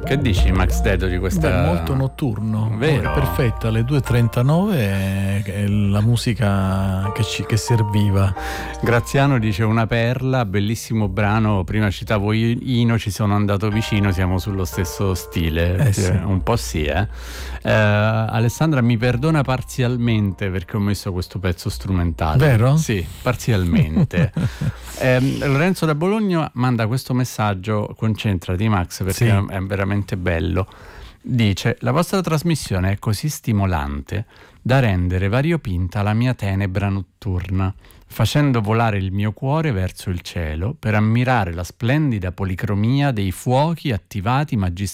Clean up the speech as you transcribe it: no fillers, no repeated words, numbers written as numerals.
Che dici, Max Dedo, di questa? Beh, molto notturno, Vero? Perfetta, alle 2:39 è la musica che serviva. Graziano dice una perla, bellissimo brano, prima citavo Ino, ci sono andato vicino, siamo sullo stesso stile, Sì. Un po' sì, Alessandra mi perdona parzialmente perché ho messo questo pezzo strumentale. Vero? Sì, parzialmente. Lorenzo da Bologna manda questo messaggio: concentrati Max, perché Sì. è veramente bello. Dice: la vostra trasmissione è così stimolante da rendere variopinta la mia tenebra notturna, facendo volare il mio cuore verso il cielo per ammirare la splendida policromia dei fuochi attivati